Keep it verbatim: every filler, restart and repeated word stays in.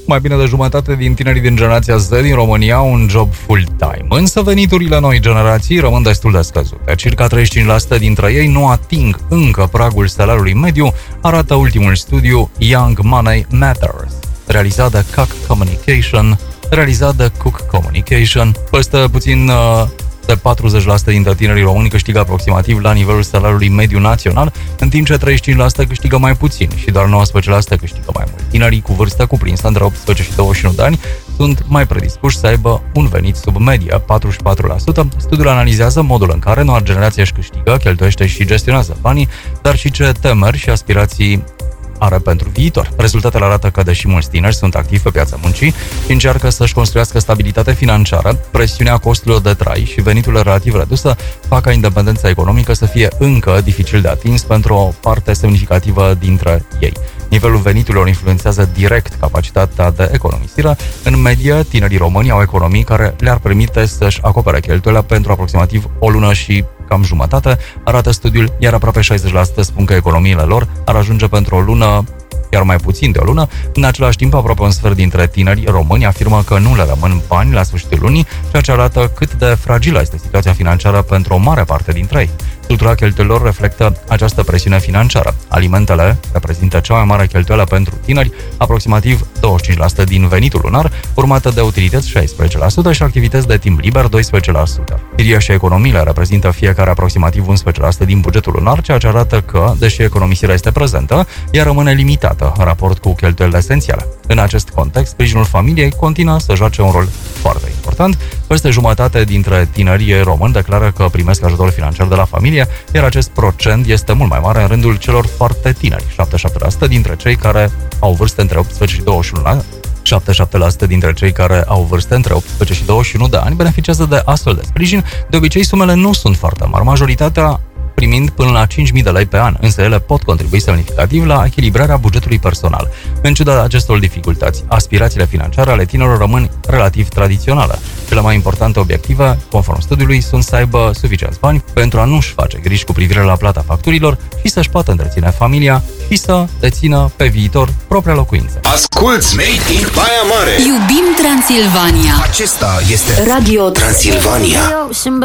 Mai bine de jumătate din tinerii din generația Z din România au un job full-time. Însă veniturile noi generații rămân destul de scăzute. Circa treizeci și cinci la sută dintre ei nu ating încă pragul salariului mediu, arată ultimul studiu Young Money Matters, realizat de Cook Communication, realizat de Cook Communication. Peste puțin uh, de patruzeci la sută dintre tinerii români câștigă aproximativ la nivelul salariului mediu național, în timp ce treizeci și cinci la sută câștigă mai puțin și doar nouăsprezece la sută câștigă mai mult. Tinerii cu vârstă cuprinsă între optsprezece și douăzeci și unu de ani sunt mai predispuși să aibă un venit sub medie, patruzeci și patru la sută. Studiul analizează modul în care noua generație își câștigă, cheltuiește și gestionează banii, dar și ce temeri și aspirații are pentru viitor. Rezultatele arată că, deși mulți tineri sunt activi pe piața muncii și încearcă să-și construiască stabilitate financiară, presiunea costurilor de trai și veniturile relativ reduse fac ca independența economică să fie încă dificil de atins pentru o parte semnificativă dintre ei. Nivelul veniturilor influențează direct capacitatea de economisire. În medie, tinerii români au economii care le-ar permite să-și acopere cheltuielile pentru aproximativ o lună și cam jumătate, arată studiul, iar aproape șaizeci la sută spun că economiile lor ar ajunge pentru o lună, iar mai puțin de o lună. În același timp, aproape un sfert dintre tinerii români afirmă că nu le rămân bani la sfârșitul lunii, ceea ce arată cât de fragilă este situația financiară pentru o mare parte dintre ei. Structura cheltuielilor reflectă această presiune financiară. Alimentele reprezintă cea mai mare cheltuială pentru tineri, aproximativ douăzeci și cinci la sută din venitul lunar, urmată de utilități șaisprezece la sută și activități de timp liber doisprezece la sută. Chiria și economiile reprezintă fiecare aproximativ unsprezece la sută din bugetul lunar, ceea ce arată că, deși economisirea este prezentă, ea rămâne limitată în raport cu cheltuielile esențiale. În acest context, sprijinul familiei continuă să joace un rol foarte important. Peste jumătate dintre tinerii români declară că primesc ajutor financiar de la familie, iar acest procent este mult mai mare în rândul celor foarte tineri, șaptezeci și șapte la sută dintre cei care au vârste între optsprezece și douăzeci și unu ani. șaptezeci și șapte la sută dintre cei care au vârste între optsprezece și douăzeci și unu de ani beneficiază de astfel de sprijin. De obicei, sumele nu sunt foarte mari, majoritatea primind până la cinci mii de lei pe an, însă ele pot contribui semnificativ la echilibrarea bugetului personal. În ciuda acestor dificultăți, aspirațiile financiare ale tinerilor rămân relativ tradiționale. Cele mai importante obiective, conform studiului, sunt să aibă suficienți bani pentru a nu-și face griji cu privire la plata facturilor și să-și poată întreține familia și să dețină pe viitor propria locuință. Asculți Made in Baia Mare! Iubim Transilvania! Acesta este Radio Transilvania!